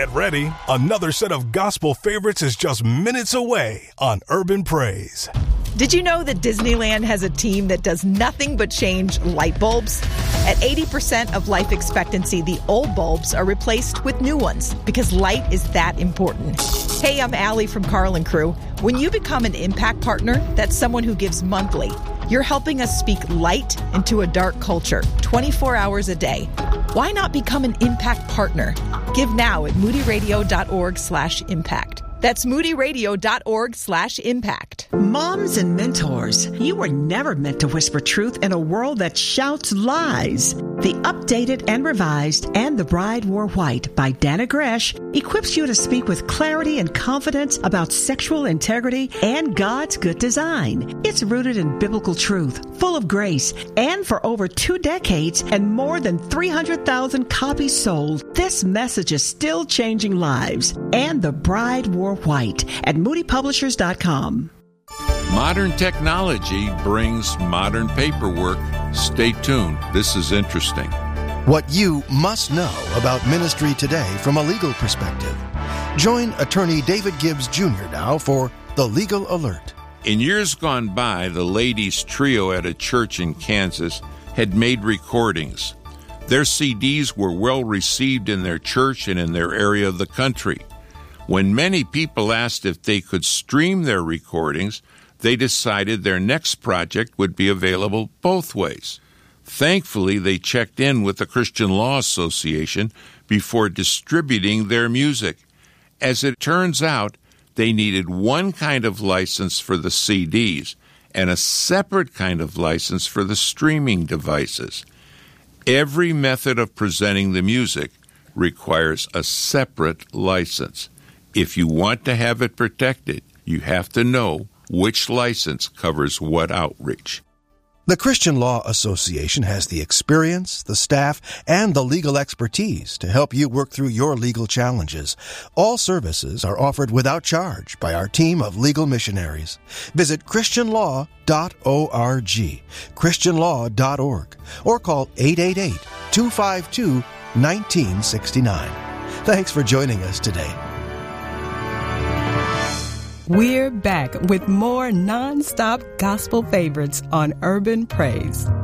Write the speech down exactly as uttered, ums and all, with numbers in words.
Get ready. Another set of gospel favorites is just minutes away on Urban Praise. Did you know that Disneyland has a team that does nothing but change light bulbs? At eighty percent of life expectancy, the old bulbs are replaced with new ones because light is that important. Hey, I'm Allie from Carl and Crew. When you become an Impact Partner, that's someone who gives monthly. You're helping us speak light into a dark culture, twenty-four hours a day. Why not become an Impact Partner? Give now at moodyradio.org slash impact. That's moodyradio.org slash impact. Moms and mentors, you were never meant to whisper truth in a world that shouts lies. The Updated and Revised and The Bride Wore White by Dana Gresh equips you to speak with clarity and confidence about sexual integrity and God's good design. It's rooted in biblical truth, full of grace, and for over two decades and more than three hundred thousand copies sold, this message is still changing lives. And The Bride Wore White at moody publishers dot com. Modern technology brings modern paperwork. Stay tuned. This is interesting. What you must know about ministry today from a legal perspective. Join attorney David Gibbs Junior now for The Legal Alert. In years gone by, the ladies' trio at a church in Kansas had made recordings. Their C Ds were well received in their church and in their area of the country. When many people asked if they could stream their recordings, they decided their next project would be available both ways. Thankfully, they checked in with the Christian Law Association before distributing their music. As it turns out, they needed one kind of license for the C Ds and a separate kind of license for the streaming devices. Every method of presenting the music requires a separate license. If you want to have it protected, you have to know which license covers what outreach. The Christian Law Association has the experience, the staff, and the legal expertise to help you work through your legal challenges. All services are offered without charge by our team of legal missionaries. Visit christian law dot org, christian law dot org, or call eight eight eight, two five two, one nine six nine. Thanks for joining us today. We're back with more non-stop gospel favorites on Urban Praise.